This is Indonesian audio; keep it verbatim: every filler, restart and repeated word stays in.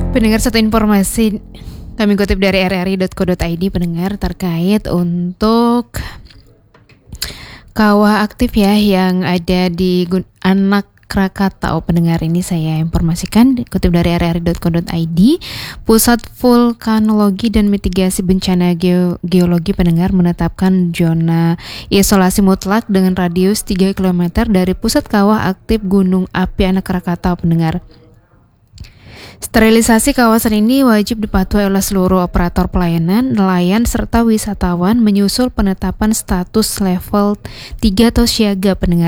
Pendengar, satu informasi kami kutip dari r r i dot co dot i d pendengar terkait untuk kawah aktif ya yang ada di Gun- Anak Krakatau. Pendengar, ini saya informasikan kutip dari r r i dot co dot i d. Pusat Vulkanologi dan Mitigasi Bencana Geo- Geologi pendengar menetapkan zona isolasi mutlak dengan radius tiga kilometer dari pusat kawah aktif Gunung Api Anak Krakatau pendengar. Sterilisasi kawasan ini wajib dipatuhi oleh seluruh operator pelayanan, nelayan, serta wisatawan menyusul penetapan status level tiga atau siaga pendengar.